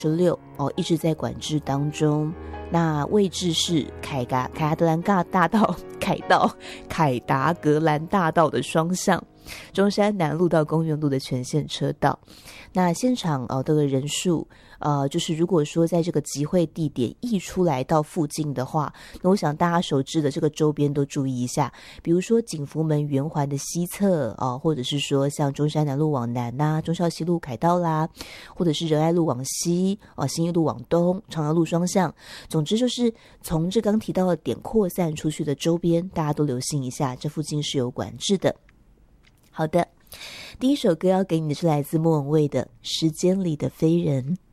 16一直在管制当中。那位置是凯达格兰大道凯达格兰大道的双向，中山南路到公园路的全线车道。那现场这个人数就是如果说在这个集会地点溢出来到附近的话，那我想大家熟知的这个周边都注意一下，比如说景福门圆环的西侧或者是说像中山南路往南忠孝西路凯道啦，或者是仁爱路往西新义路往东长阳路双向。总之就是从这刚提到的点扩散出去的周边，大家都留心一下，这附近是有管制的。好的，第一首歌要给你的是来自莫文蔚的《时间里的飞人》。